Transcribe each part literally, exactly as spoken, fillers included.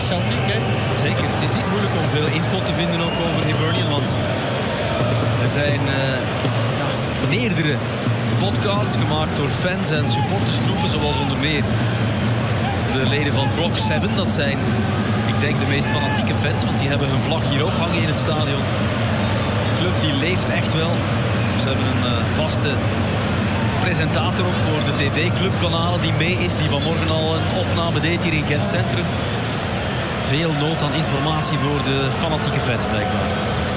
Celtic. Hè? Zeker, het is niet moeilijk om veel info te vinden ook over Hibernian, want er zijn uh, ja, meerdere podcasts gemaakt door fans en supportersgroepen, zoals onder meer de leden van Block zeven. Dat zijn, ik denk, de meest fanatieke fans, want die hebben hun vlag hier ook hangen in het stadion. De club die leeft echt wel. Ze hebben een uh, vaste presentator ook voor de tv-clubkanalen die mee is, die vanmorgen al een opname deed hier in Gent Centrum. Veel nood aan informatie voor de fanatieke fans blijkbaar.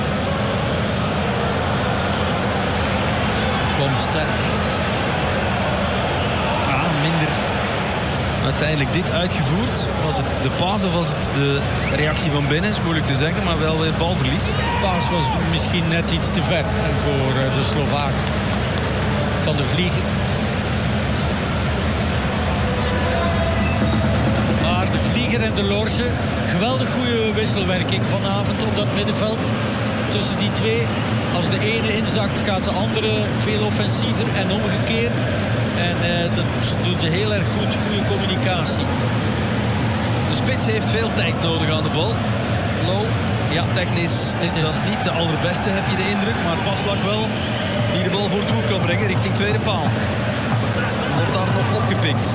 Kom sterk. Ah, minder. Uiteindelijk dit uitgevoerd. Was het de paas of was het de reactie van binnen? Is moeilijk te zeggen, maar wel weer balverlies. De paas was misschien net iets te ver voor de Slovaak van de Vlieger. Maar de Vlieger en de Lorge, geweldig goede wisselwerking vanavond op dat middenveld. Tussen die twee, als de ene inzakt, gaat de andere veel offensiever en omgekeerd. En uh, dat doen ze heel erg goed, goede communicatie. De spits heeft veel tijd nodig aan de bal. Low, ja, technisch is dat niet de allerbeste, heb je de indruk. Maar Paslak wel, die de bal voor het doel kan brengen richting tweede paal. Wordt daar nog opgepikt.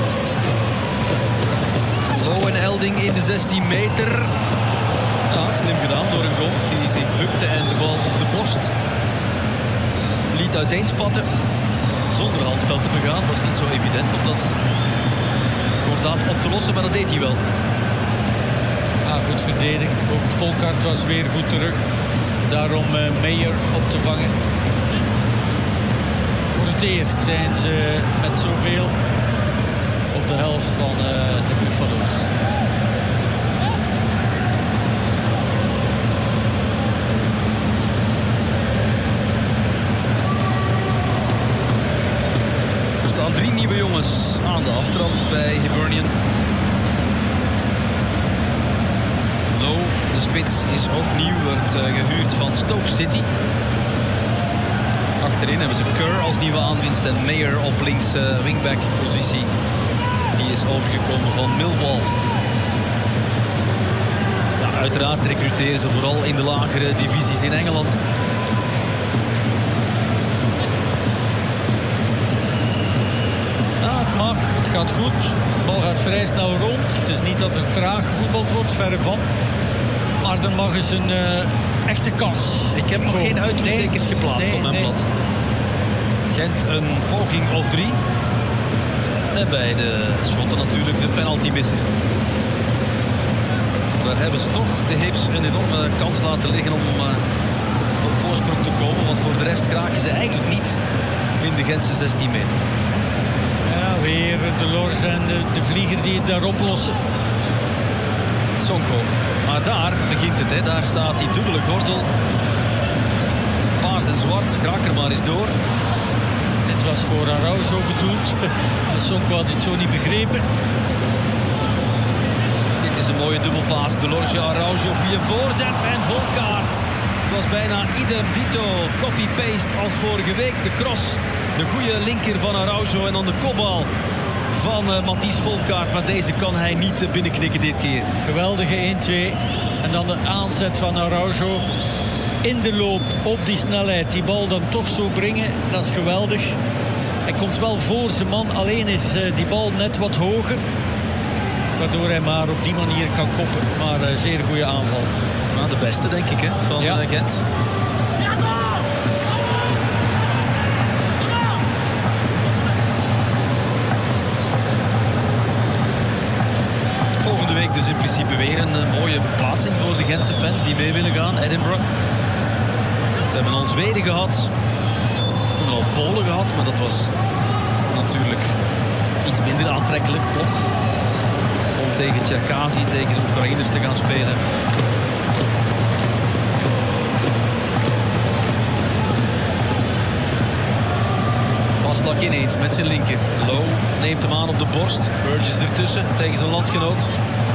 Low en Elding in de zestien meter. Ja, slim gedaan door een goal die zich bukte en de bal op de borst liet uiteenspatten. Zonder handspel te begaan, was niet zo evident om dat kordaat op te lossen, maar dat deed hij wel. Ah, goed verdedigd. Ook Volkart was weer goed terug. Daarom uh, Meijer op te vangen. Voor het eerst zijn ze met zoveel op de helft van uh, de Buffalo's. Er staan drie nieuwe jongens aan de aftrap bij Hibernian. Low, de spits, is ook nieuw, werd uh, gehuurd van Stoke City. Achterin hebben ze Kerr als nieuwe aanwinst en Meijer op links uh, wingback positie. Die is overgekomen van Millwall. Ja, uiteraard recruteren ze vooral in de lagere divisies in Engeland. Ah, het mag, het gaat goed. De bal gaat vrij snel rond. Het is niet dat er traag gevoetbald wordt, verre van. Maar er mag eens een uh, echte kans. Ik heb nog Kom. geen uitroeptekens nee, geplaatst nee, op mijn nee. blad. Gent een poging of drie. En bij de schotten natuurlijk de penalty missen. Daar hebben ze toch de Hips een enorme kans laten liggen om uh, op voorsprong te komen. Want voor de rest geraken ze eigenlijk niet in de Gentse zestien meter. Ja, weer de Lors en de, de Vlieger die het daar oplossen. Sonko. Maar daar begint het, hè. Daar staat die dubbele gordel. Paars en zwart, raak er maar eens door. Dit was voor Araujo bedoeld. Sonko had het zo niet begrepen. Dit is een mooie dubbelpaas. De Lorge Araujo, goede voorzet en Volkaart. Het was bijna idem dito, copy-paste als vorige week. De cross, de goede linker van Araujo en dan de kopbal van uh, Matthijs Volkaart. Maar deze kan hij niet binnenknikken dit keer. Geweldige één twee. En dan de aanzet van Araujo. In de loop, op die snelheid, die bal dan toch zo brengen. Dat is geweldig. Hij komt wel voor zijn man. Alleen is uh, die bal net wat hoger. Waardoor hij maar op die manier kan koppen. Maar uh, zeer goede aanval. Nou, de beste denk ik, hè, van ja. uh, Gent. Volgende week dus in principe weer een uh, mooie verplaatsing voor de Gentse fans die mee willen gaan. Edinburgh. Ze hebben al Zweden gehad. Ze hebben al Polen gehad, maar dat was natuurlijk iets minder aantrekkelijk. Blok. Om tegen Cherkasy, tegen de Oekraïners te gaan spelen. Paslak ineens met zijn linker. Low neemt hem aan op de borst. Burgess ertussen tegen zijn landgenoot.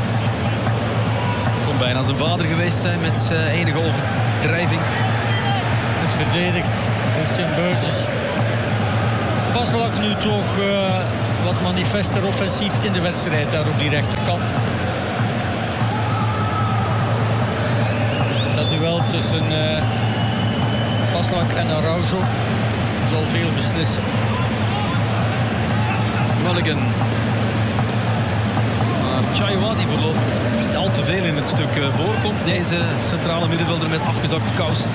Kon bijna zijn vader geweest zijn met uh, enige overdrijving. Het verdedigt Christian Burgess. Paslak nu toch uh, wat manifester offensief in de wedstrijd daar op die rechterkant. dat duel tussen uh, Paslak en Araujo zal veel beslissen. Mulligan. Maar Chaiwa, die voorlopig niet al te veel in het stuk uh, voorkomt. Deze centrale middenvelder met afgezakte kousen.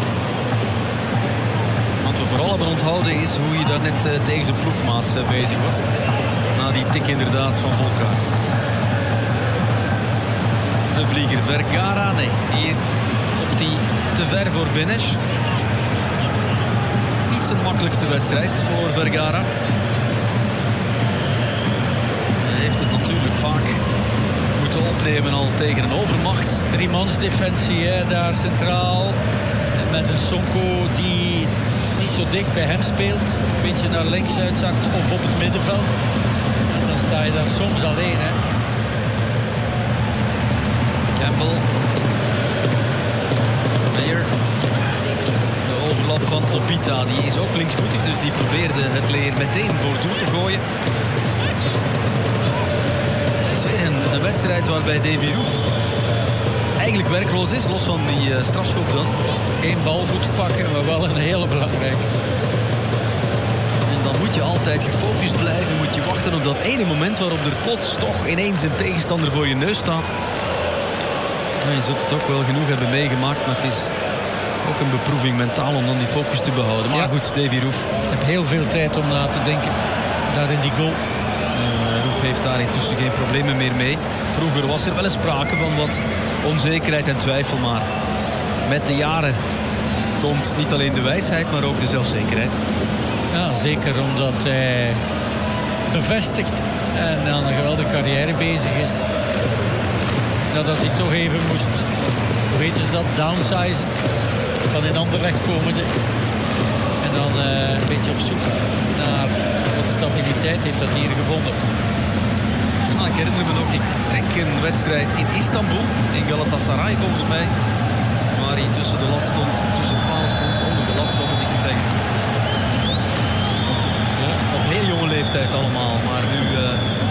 Wat we vooral hebben onthouden is hoe hij daar net uh, tegen zijn ploegmaats uh, bezig was. Na die tik inderdaad van Volkaert. De vlieger Vergara, nee, hier komt hij te ver voor Benes. Niet zijn makkelijkste wedstrijd voor Vergara. Hij heeft het natuurlijk vaak moeten opnemen al tegen een overmacht. Driemansdefensie hè, daar centraal. Met een Sonko die niet zo dicht bij hem speelt. Een beetje naar links uitzakt of op het middenveld. En dan sta je daar soms alleen. Hè. Campbell. Meyer. De overlap van Obita, die is ook linksvoetig, dus die probeerde het leer meteen voor doel te gooien. Het is weer een, een wedstrijd waarbij Davy Roef eigenlijk werkloos is, los van die uh, strafschop dan. Eén bal moeten pakken, maar wel een hele belangrijke. En dan moet je altijd gefocust blijven, moet je wachten op dat ene moment waarop er plots toch ineens een tegenstander voor je neus staat. Nou, je zult het ook wel genoeg hebben meegemaakt, maar het is ook een beproeving mentaal om dan die focus te behouden. Maar ja, goed, Davy Roef. Ik heb heel veel tijd om na te denken, daar in die goal. Uh, Roef heeft daar intussen geen problemen meer mee. Vroeger was er wel eens sprake van wat onzekerheid en twijfel, maar met de jaren komt niet alleen de wijsheid, maar ook de zelfzekerheid. Ja, zeker omdat hij bevestigt en aan een geweldige carrière bezig is. Dat hij toch even moest, hoe heet ze dat, downsizen. Van in Anderlecht komende. En dan uh, een beetje op zoek naar wat stabiliteit heeft dat hier gevonden. Nou, ik herinner me nog, ik denk een wedstrijd in Istanbul, in Galatasaray volgens mij. Waar hij tussen de lat stond, tussen de paal stond, onder de lat, zo moet ik het zeggen. Ja. Op heel jonge leeftijd allemaal, maar nu uh,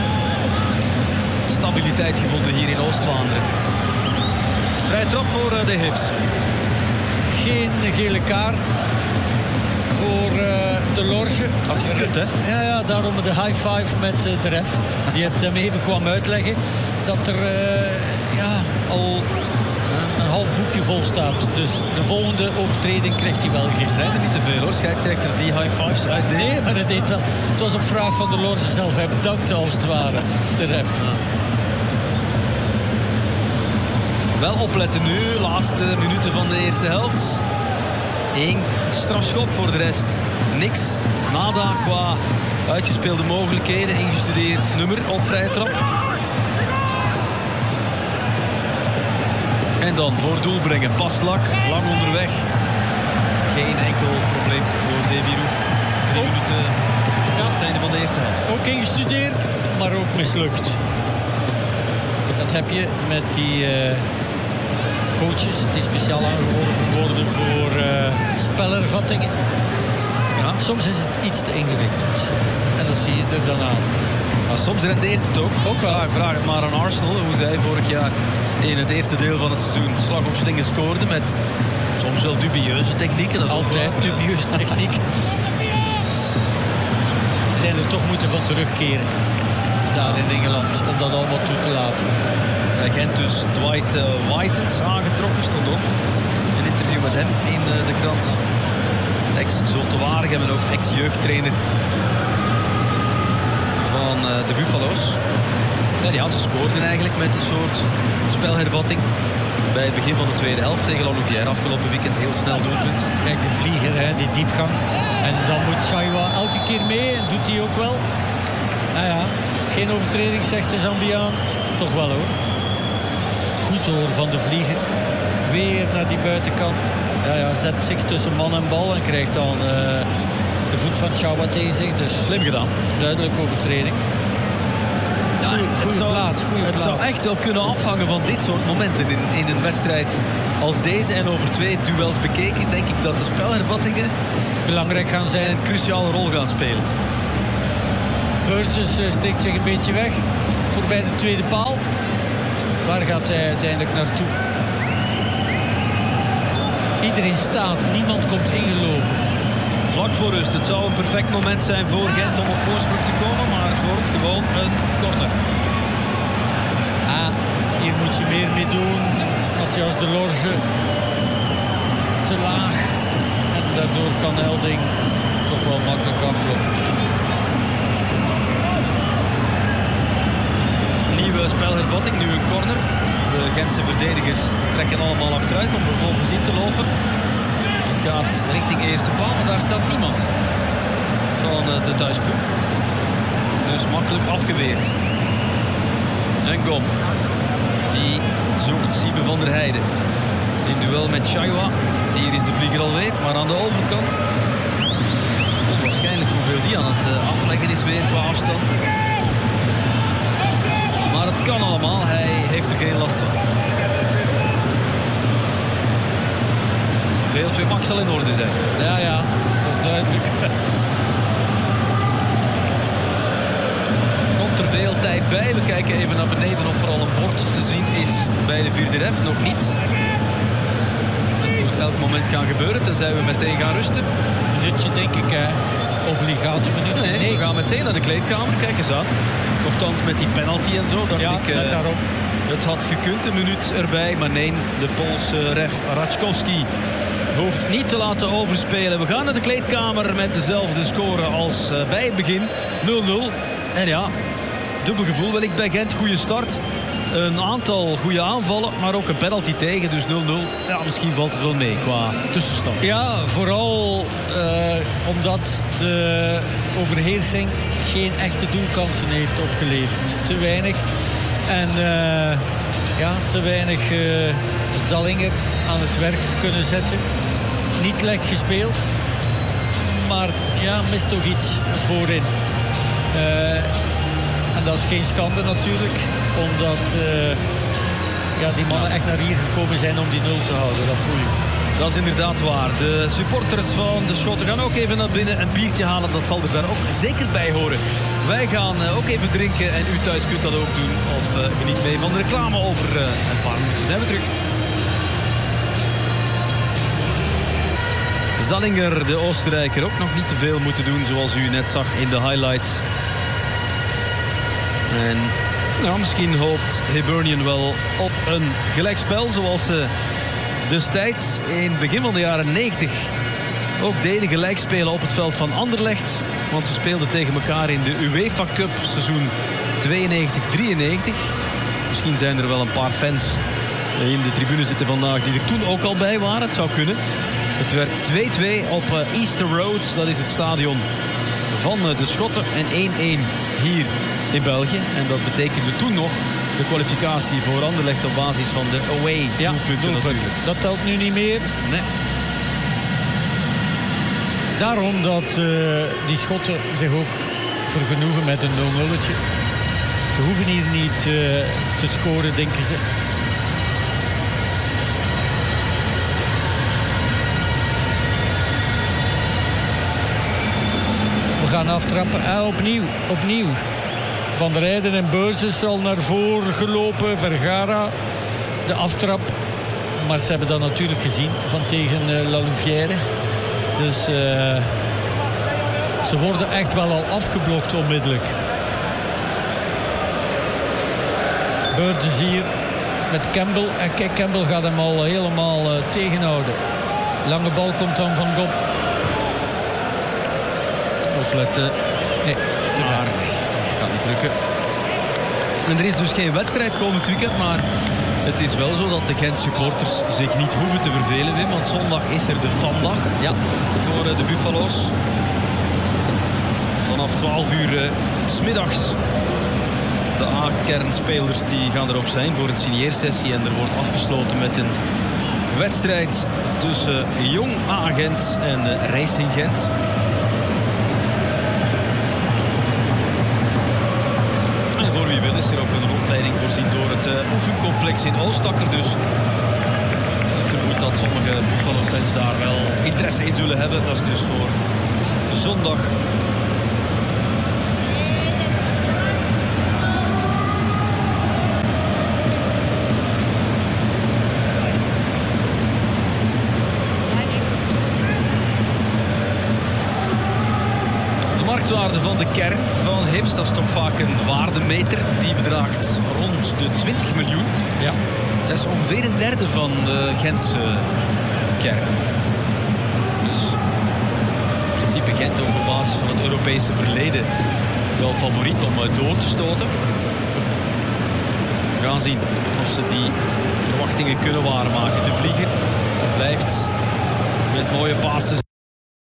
stabiliteit gevonden hier in Oost-Vlaanderen. Vrije trap voor uh, de Hips. Geen gele kaart voor uh, de Lorge. Als je kunt, hè? Ja, ja, daarom de high five met uh, de ref. Die het hem even kwam uitleggen dat er uh, ja, al een half boekje vol staat. Dus de volgende overtreding krijgt hij wel geen. Er zijn er niet te veel hoor, scheidsrechters die high fives uitdelen. Nee, maar het deed wel. Het was op vraag van de Lorge zelf. Hij bedankte als het ware de ref. Ja. Wel opletten nu, laatste minuten van de eerste helft. Eén strafschop, voor de rest niks. Nada qua uitgespeelde mogelijkheden, ingestudeerd nummer op vrije trap. En dan voor doel brengen, Paslak, lang onderweg. Geen enkel probleem voor Davy Roef. Drie oh. minuten ja. op het einde van de eerste helft. Ook ingestudeerd, maar ook mislukt. Dat heb je met die uh, coaches die speciaal aangeworven worden voor uh, spelervattingen. Ja. Soms is het iets te ingewikkeld. En dat zie je er dan aan. Maar soms rendeert het ook. Ook wel. Vraag, vraag het maar aan Arsenal, hoe zij vorig jaar in het eerste deel van het seizoen slag op slingen scoorden met soms wel dubieuze technieken. Dat is altijd wel, dubieuze ja. techniek. Ze zijn er toch moeten van terugkeren. Daar in Engeland, om dat allemaal toe te laten. Agent dus Dwight uh, Whitens aangetrokken, stond ook een interview met hem in uh, de krant. Ex-Zulte Waregem en ook ex-jeugdtrainer van uh, de Buffalo's. En ja, ze scoorden eigenlijk met een soort spelhervatting bij het begin van de tweede helft tegen La Louvière. Afgelopen weekend heel snel doelpunt. Kijk, de vlieger, hè, die diepgang. En dan moet Chaiwa elke keer mee en doet hij ook wel. Nou ja, geen overtreding, zegt de Zambiaan. Toch wel hoor. Goed hoor van de vlieger. Weer naar die buitenkant. Ja, ja, zet zich tussen man en bal en krijgt dan uh, de voet van Chaiwa tegen zich. Dus slim gedaan. Duidelijk overtreding. Ja, goeie, het goeie zou, plaats, goeie het plaats. zou echt wel kunnen afhangen van dit soort momenten in, in een wedstrijd als deze. En over twee duels bekeken denk ik dat de spelhervattingen belangrijk gaan zijn. Een cruciale rol gaan spelen. Burgess uh, steekt zich een beetje weg. Voorbij de tweede paal. Waar gaat hij uiteindelijk naartoe? Iedereen staat, niemand komt ingelopen. Vlak voor rust. Het zou een perfect moment zijn voor Gent om op voorsprong te komen, maar het wordt gewoon een corner. Ah, hier moet je meer mee doen. Matthias de Lorge te laag. En daardoor kan Helding toch wel makkelijk afblokken. Nieuwe spelhervatting, nu een corner. De Gentse verdedigers trekken allemaal achteruit om vervolgens in te lopen. Het gaat richting eerste paal, maar daar staat niemand van de thuisploeg. Dus makkelijk afgeweerd. En Gom, die zoekt Siebe van der Heijden. In duel met Chaiwa. Hier is de vlieger alweer, maar aan de overkant. Onwaarschijnlijk hoeveel die aan het afleggen is weer qua afstand. Maar het kan allemaal, hij heeft er geen last van. V L twee Max zal in orde zijn. Ja, ja, dat is duidelijk. Komt er veel tijd bij. We kijken even naar beneden of er al een bord te zien is bij de vierde ref. Nog niet. Dat moet elk moment gaan gebeuren, tenzij we meteen gaan rusten. Minuutje denk ik, hè. Obligate minuut. Nee, nee, we gaan meteen naar de kleedkamer. Kijk eens aan. Nochtans met die penalty en zo, dacht ja, ik... net uh, daarop. Het had gekund, een minuut erbij. Maar nee, de Poolse ref Raczkowski hoeft niet te laten overspelen. We gaan naar de kleedkamer met dezelfde score als uh, bij het begin. nul nul. En ja, dubbel gevoel wellicht bij Gent. Goede start. Een aantal goede aanvallen, maar ook een penalty tegen. Dus nul nul. Ja, misschien valt het wel mee qua tussenstand. Ja, vooral uh, omdat de overheersing geen echte doelkansen heeft opgeleverd. Te weinig. En uh, ja, te weinig uh, Zallinger aan het werk kunnen zetten. Niet slecht gespeeld. Maar ja, mist toch iets voorin. Uh, en dat is geen schande natuurlijk. Omdat uh, ja, die mannen echt naar hier gekomen zijn om die nul te houden. Dat voel je. Dat is inderdaad waar. De supporters van de Schotten gaan ook even naar binnen een biertje halen. Dat zal er daar ook zeker bij horen. Wij gaan uh, ook even drinken en u thuis kunt dat ook doen. Of uh, geniet mee van de reclame. Over uh, een paar minuten zijn we terug. Zallinger, de Oostenrijker, ook nog niet te veel moeten doen zoals u net zag in de highlights. En nou, misschien hoopt Hibernian wel op een gelijkspel zoals ze destijds in het begin van de jaren negentig ook deden, gelijk spelen op het veld van Anderlecht. Want ze speelden tegen elkaar in de UEFA Cup seizoen tweeënnegentig drieënnegentig. Misschien zijn er wel een paar fans in de tribune zitten vandaag die er toen ook al bij waren. Het zou kunnen. Het werd twee twee op Easter Road. Dat is het stadion van de Schotten. En één één hier in België. En dat betekende toen nog de kwalificatie voor Anderlecht op basis van de away ja, doelpunten natuurlijk. Dat telt nu niet meer. Nee. Daarom dat uh, die Schotten zich ook vergenoegen met een nul nulletje. Ze hoeven hier niet uh, te scoren, denken ze. We gaan aftrappen. Ah, opnieuw, opnieuw. Van der Heijden en Beurses al naar voren gelopen. Vergara, de aftrap. Maar ze hebben dat natuurlijk gezien van tegen uh, La Louvière. Dus uh, ze worden echt wel al afgeblokt onmiddellijk. Beurses hier met Campbell. En kijk, Campbell gaat hem al helemaal uh, tegenhouden. Lange bal komt dan van Gom. Opletten. Nee, te ver. Maar het gaat niet lukken. En er is dus geen wedstrijd komend weekend, maar het is wel zo dat de Gent supporters zich niet hoeven te vervelen, Wim. Want zondag is er de vandag ja. voor de Buffalo's. Vanaf twaalf uur uh, 's middags. De A-kernspelers die gaan er ook zijn voor een signeersessie. En er wordt afgesloten met een wedstrijd tussen Jong A-Gent en uh, Racing Gent. Voor wie wil is er ook een rondleiding voorzien door het uh, oefencomplex in Oostakker. Dus ik vermoed dat sommige Buffalo-fans daar wel interesse in zullen hebben. Dat is dus voor zondag. marktwaarde van de kern van Hips, dat is toch vaak een waardemeter. Die bedraagt rond de twintig miljoen. Ja. Dat is ongeveer een derde van de Gentse kern. Dus in principe Gent ook op basis van het Europese verleden wel favoriet om door te stoten. We gaan zien of ze die verwachtingen kunnen waarmaken. De Vlieger blijft met mooie passes